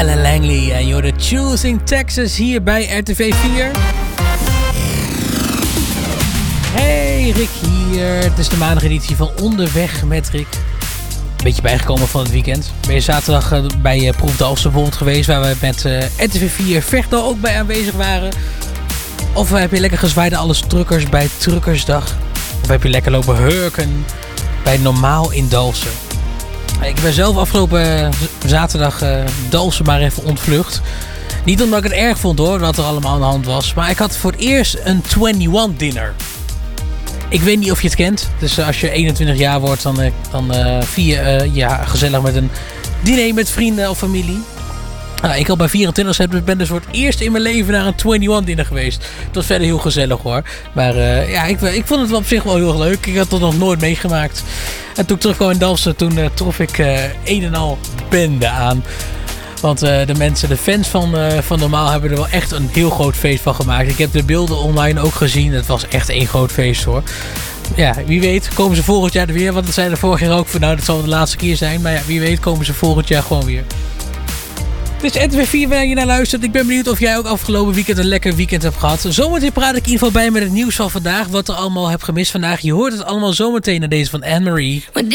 Ellen Langley en you're Choosing Texas hier bij RTV 4. Hey, Rick hier. Het is de maandageditie van Onderweg met Rick. Beetje bijgekomen van het weekend. Ben je zaterdag bij Proef Dalfsen bijvoorbeeld geweest, waar we met RTV 4 Vechtdal ook bij aanwezig waren? Of heb je lekker gezwaaid aan alle truckers bij Truckersdag? Of heb je lekker lopen hurken bij Normaal in Dalfsen? Ik ben zelf afgelopen zaterdag Dalfsen maar even ontvlucht. Niet omdat ik het erg vond hoor, wat er allemaal aan de hand was. Maar ik had voor het eerst een 21 dinner. Ik weet niet of je het kent. Dus als je 21 jaar wordt, dan vier je gezellig met een diner met vrienden of familie. Ik al bij 24 ben dus voor het eerst in mijn leven naar een 21 dinner geweest. Het was verder heel gezellig hoor. Maar ik vond het wel op zich wel heel erg leuk. Ik had het nog nooit meegemaakt. En toen ik terugkwam in Dalfsen, toen trof ik een en al bende aan. Want de fans van Normaal hebben er wel echt een heel groot feest van gemaakt. Ik heb de beelden online ook gezien. Het was echt één groot feest hoor. Ja, wie weet komen ze volgend jaar er weer. Want dat zei er vorig jaar ook van, nou dat zal de laatste keer zijn. Maar ja, wie weet komen ze volgend jaar gewoon weer. Dit is RTV 4 waar je naar luistert. Ik ben benieuwd of jij ook afgelopen weekend een lekker weekend hebt gehad. Zometeen praat ik in ieder geval bij met het nieuws van vandaag. Wat er allemaal heb gemist vandaag. Je hoort het allemaal zometeen naar deze van Anne-Marie.